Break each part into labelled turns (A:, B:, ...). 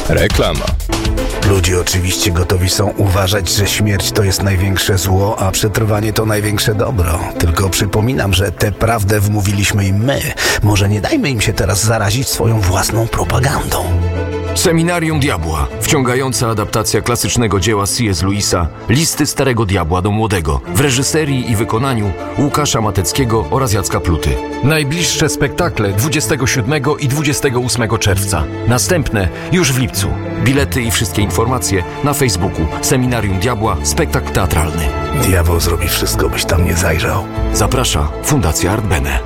A: Reklama.
B: Ludzie oczywiście gotowi są uważać, że śmierć to jest największe zło, a przetrwanie to największe dobro. Tylko przypominam, że tę prawdę wmówiliśmy im my. Może nie dajmy im się teraz zarazić swoją własną propagandą.
C: Seminarium Diabła. Wciągająca adaptacja klasycznego dzieła C.S. Lewisa Listy Starego Diabła do Młodego w reżyserii i wykonaniu Łukasza Mateckiego oraz Jacka Pluty. Najbliższe spektakle 27 i 28 czerwca. Następne już w lipcu. Bilety i wszystkie informacje na Facebooku Seminarium Diabła Spektakl Teatralny.
B: Diabeł zrobi wszystko, byś tam nie zajrzał.
C: Zaprasza Fundacja Art Bene.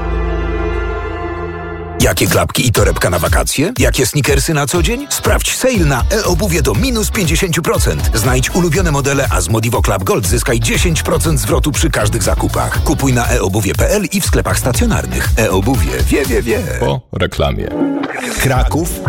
D: Jakie klapki i torebka na wakacje? Jakie sneakersy na co dzień? Sprawdź sale na e-obuwie do minus 50%. Znajdź ulubione modele, a z Modivo Club Gold zyskaj 10% zwrotu przy każdych zakupach. Kupuj na eobuwie.pl i w sklepach stacjonarnych. E-obuwie. Wie.
A: Po reklamie.
E: Kraków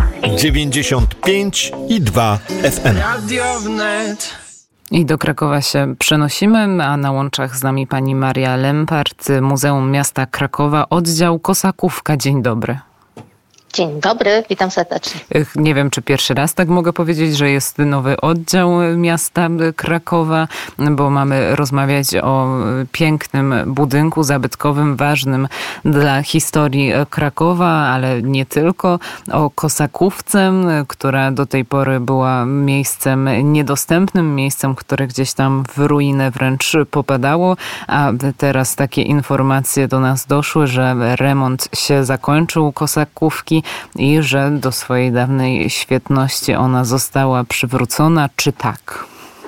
E: 95,2 FM.
F: I do Krakowa się przenosimy, a na łączach z nami pani Maria Lempart, Muzeum Miasta Krakowa, oddział Kosakówka. Dzień dobry.
G: Dzień dobry, witam serdecznie.
F: Nie wiem, czy pierwszy raz tak mogę powiedzieć, że jest nowy oddział miasta Krakowa, bo mamy rozmawiać o pięknym budynku zabytkowym, ważnym dla historii Krakowa, ale nie tylko, o Kosakówce, która do tej pory była miejscem niedostępnym, miejscem, które gdzieś tam w ruinę wręcz popadało, a teraz takie informacje do nas doszły, że remont się zakończył Kosakówki i że do swojej dawnej świetności ona została przywrócona, czy tak?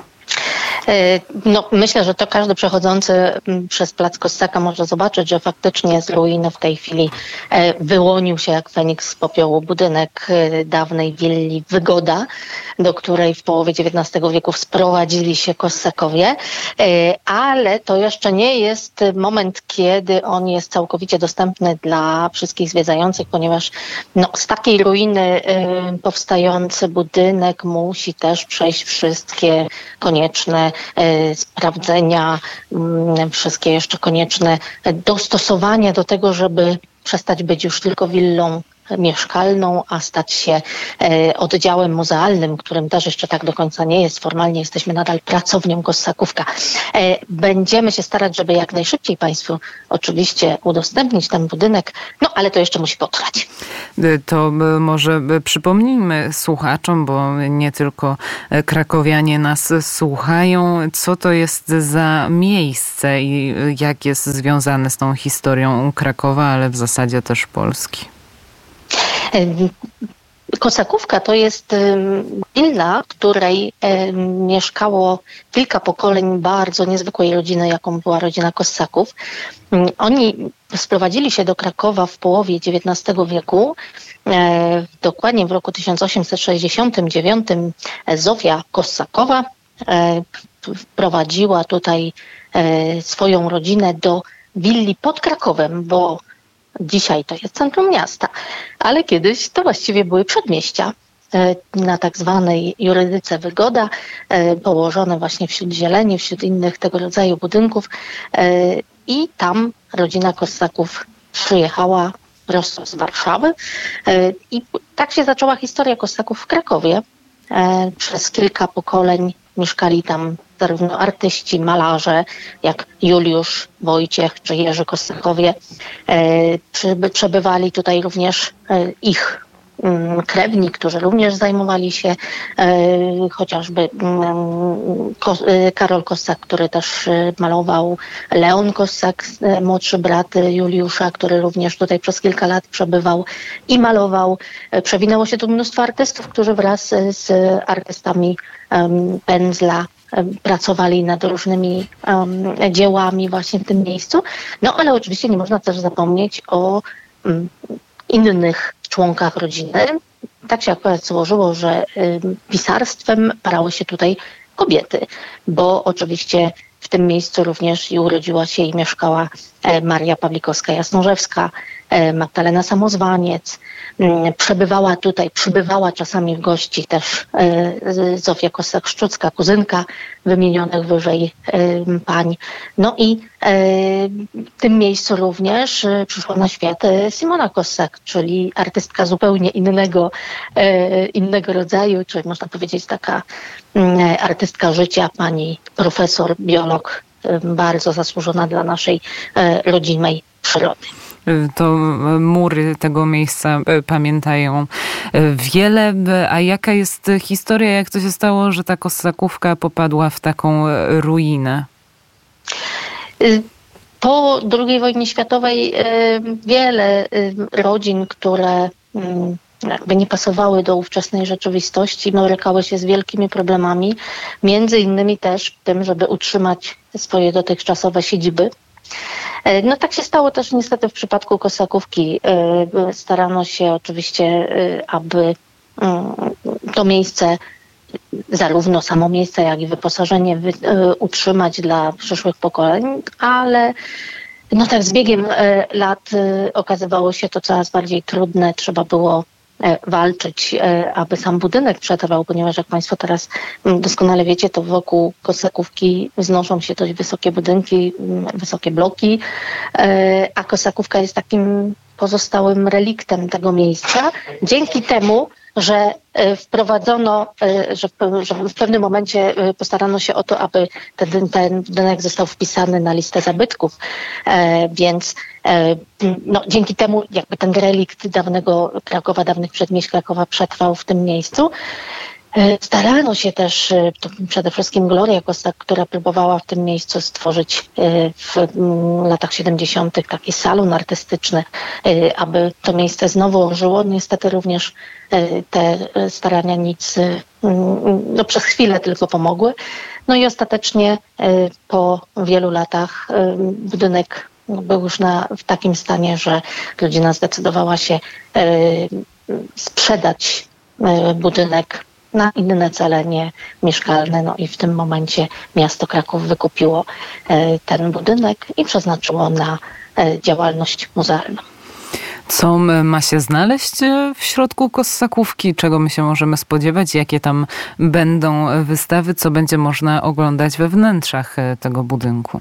G: No, myślę, że to każdy przechodzący przez plac Kossaka może zobaczyć, że faktycznie z ruiny w tej chwili wyłonił się jak Feniks z popiołu budynek dawnej willi Wygoda, do której w połowie XIX wieku sprowadzili się Kossakowie, ale to jeszcze nie jest moment, kiedy on jest całkowicie dostępny dla wszystkich zwiedzających, ponieważ z takiej ruiny powstający budynek musi też przejść wszystkie konieczne sprawdzenia, wszystkie jeszcze konieczne dostosowania do tego, żeby przestać być już tylko willą mieszkalną, a stać się oddziałem muzealnym, którym też jeszcze tak do końca nie jest. Formalnie jesteśmy nadal pracownią Kossakówka. Będziemy się starać, żeby jak najszybciej Państwu oczywiście udostępnić ten budynek, ale to jeszcze musi potrwać.
F: To może przypomnijmy słuchaczom, bo nie tylko krakowianie nas słuchają, co to jest za miejsce i jak jest związane z tą historią Krakowa, ale w zasadzie też Polski.
G: Kosakówka to jest willa, w której mieszkało kilka pokoleń bardzo niezwykłej rodziny, jaką była rodzina Kossaków. Oni sprowadzili się do Krakowa w połowie XIX wieku. Dokładnie w roku 1869 Zofia Kossakowa wprowadziła tutaj swoją rodzinę do willi pod Krakowem, bo dzisiaj to jest centrum miasta, ale kiedyś to właściwie były przedmieścia na tak zwanej jurydyce Wygoda, położone właśnie wśród zieleni, wśród innych tego rodzaju budynków i tam rodzina Kossaków przyjechała prosto z Warszawy i tak się zaczęła historia Kossaków w Krakowie. Przez kilka pokoleń mieszkali tam zarówno artyści, malarze, jak Juliusz, Wojciech czy Jerzy Kossakowie. Przebywali tutaj również ich krewni, którzy również zajmowali się chociażby Karol Kossak, który też malował, Leon Kossak, młodszy brat Juliusza, który również tutaj przez kilka lat przebywał i malował. Przewinęło się tu mnóstwo artystów, którzy wraz z artystami pędzla pracowali nad różnymi dziełami właśnie w tym miejscu. Ale oczywiście nie można też zapomnieć o innych członkach rodziny. Tak się akurat złożyło, że pisarstwem parały się tutaj kobiety, bo oczywiście w tym miejscu również i urodziła się i mieszkała Maria Pawlikowska-Jasnorzewska, Magdalena Samozwaniec. Przybywała czasami w gości też Zofia Kossak-Szczucka, kuzynka wymienionych wyżej pań. No i w tym miejscu również przyszła na świat Simona Kossak, czyli artystka zupełnie innego rodzaju, czyli można powiedzieć taka artystka życia, pani profesor, biolog, bardzo zasłużona dla naszej rodzimej przyrody.
F: To mury tego miejsca pamiętają wiele. A jaka jest historia, jak to się stało, że ta Kossakówka popadła w taką ruinę?
G: Po II wojnie światowej wiele rodzin, które jakby nie pasowały do ówczesnej rzeczywistości, borykały się z wielkimi problemami, między innymi też tym, żeby utrzymać swoje dotychczasowe siedziby. No tak się stało też niestety w przypadku Kossakówki. Starano się oczywiście, aby to miejsce, zarówno samo miejsce, jak i wyposażenie utrzymać dla przyszłych pokoleń, ale no tak z biegiem lat okazywało się to coraz bardziej trudne. Trzeba było walczyć, aby sam budynek przetrwał, ponieważ jak Państwo teraz doskonale wiecie, to wokół Kossakówki wznoszą się dość wysokie budynki, wysokie bloki, a Kossakówka jest takim pozostałym reliktem tego miejsca. Dzięki temu, że wprowadzono, że w pewnym momencie postarano się o to, aby ten budynek został wpisany na listę zabytków, więc no, dzięki temu jakby ten relikt dawnego Krakowa, dawnych przedmieść Krakowa przetrwał w tym miejscu. Starano się też, to przede wszystkim Gloria Kossak, która próbowała w tym miejscu stworzyć w latach 70. taki salon artystyczny, aby to miejsce znowu ożyło. Niestety również te starania nic, no przez chwilę tylko pomogły. No i ostatecznie po wielu latach budynek był już w takim stanie, że rodzina zdecydowała się sprzedać budynek na inne cele, nie mieszkalne. No i w tym momencie miasto Kraków wykupiło ten budynek i przeznaczyło na działalność muzealną.
F: Co ma się znaleźć w środku Kossakówki? Czego my się możemy spodziewać? Jakie tam będą wystawy? Co będzie można oglądać we wnętrzach tego budynku?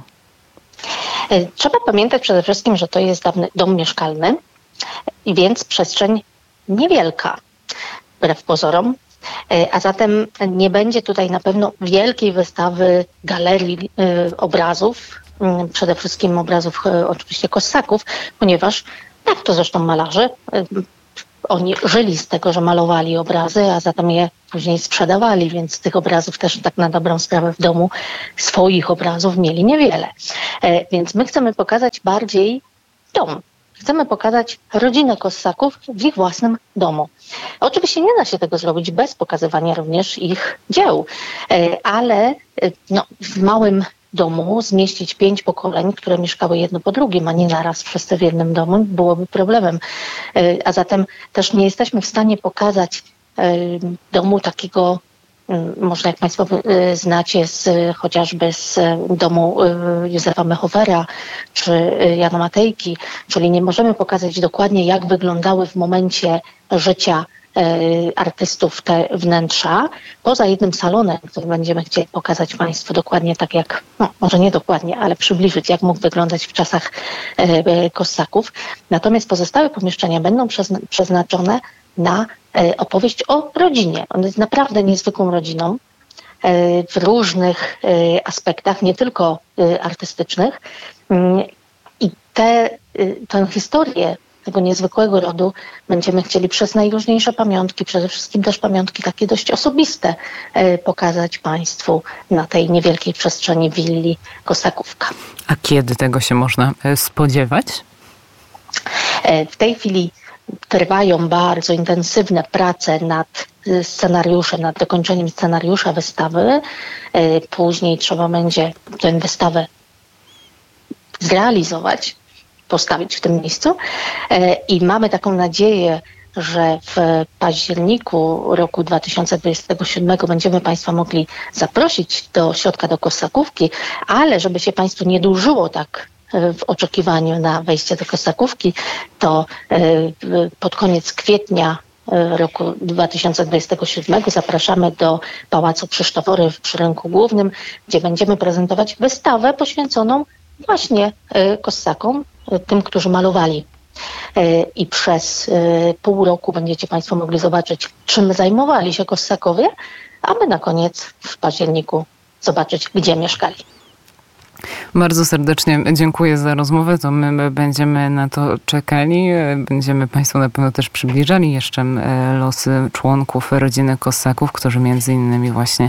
G: Trzeba pamiętać przede wszystkim, że to jest dawny dom mieszkalny, więc przestrzeń niewielka, wbrew pozorom. A zatem nie będzie tutaj na pewno wielkiej wystawy galerii obrazów, przede wszystkim obrazów oczywiście Kossaków, ponieważ jak to zresztą malarze, oni żyli z tego, że malowali obrazy, a zatem je później sprzedawali, więc tych obrazów też tak na dobrą sprawę w domu swoich obrazów mieli niewiele. Więc my chcemy pokazać bardziej dom. Chcemy pokazać rodzinę Kossaków w ich własnym domu. Oczywiście nie da się tego zrobić bez pokazywania również ich dzieł, ale no, w małym domu zmieścić 5 pokoleń, które mieszkały jedno po drugim, a nie naraz wszyscy w jednym domu, byłoby problemem. A zatem też nie jesteśmy w stanie pokazać domu takiego, może jak Państwo znacie chociażby z domu Józefa Mechowera czy Jana Matejki, czyli nie możemy pokazać dokładnie, jak wyglądały w momencie życia artystów te wnętrza, poza jednym salonem, który będziemy chcieli pokazać Państwu dokładnie tak jak, no może nie dokładnie, ale przybliżyć, jak mógł wyglądać w czasach Kossaków. Natomiast pozostałe pomieszczenia będą przeznaczone na opowieść o rodzinie. On jest naprawdę niezwykłą rodziną w różnych aspektach, nie tylko artystycznych. I tę historię tego niezwykłego rodu będziemy chcieli przez najróżniejsze pamiątki, przede wszystkim też pamiątki takie dość osobiste, pokazać Państwu na tej niewielkiej przestrzeni willi Kossakówka.
F: A kiedy tego się można spodziewać?
G: W tej chwili trwają bardzo intensywne prace nad scenariuszem, nad dokończeniem scenariusza wystawy. Później trzeba będzie tę wystawę zrealizować, postawić w tym miejscu i mamy taką nadzieję, że w październiku roku 2027 będziemy Państwa mogli zaprosić do środka, do Kossakówki, ale żeby się Państwu nie dłużyło tak w oczekiwaniu na wejście do Kosakówki, to pod koniec kwietnia roku 2027 zapraszamy do Pałacu Krzysztofory przy Rynku Głównym, gdzie będziemy prezentować wystawę poświęconą właśnie Kossakom, tym, którzy malowali. I przez pół roku będziecie Państwo mogli zobaczyć, czym zajmowali się Kossakowie, aby na koniec w październiku zobaczyć, gdzie mieszkali.
F: Bardzo serdecznie dziękuję za rozmowę. To my będziemy na to czekali. Będziemy Państwu na pewno też przybliżali jeszcze losy członków rodziny Kossaków, którzy między innymi właśnie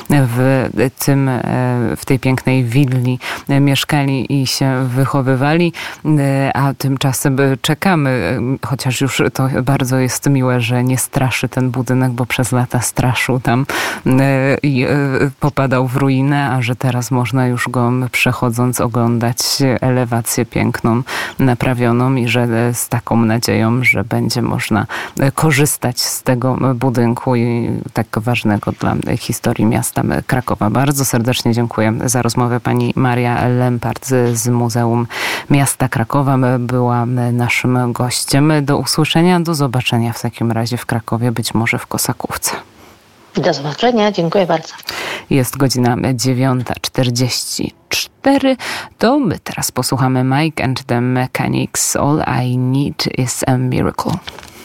F: w tej pięknej willi mieszkali i się wychowywali. A tymczasem czekamy, chociaż już to bardzo jest miłe, że nie straszy ten budynek, bo przez lata straszył tam i popadał w ruinę, a że teraz można już go przechodząc oglądać elewację piękną, naprawioną i że z taką nadzieją, że będzie można korzystać z tego budynku i tak ważnego dla historii miasta Krakowa. Bardzo serdecznie dziękuję za rozmowę. Pani Maria Lempart z Muzeum Miasta Krakowa była naszym gościem. Do usłyszenia, do zobaczenia w takim razie w Krakowie, być może w Kosakówce.
G: Do zobaczenia, dziękuję bardzo.
F: Jest godzina 9:44. To my teraz posłuchamy Mike and the Mechanics. All I Need is a Miracle.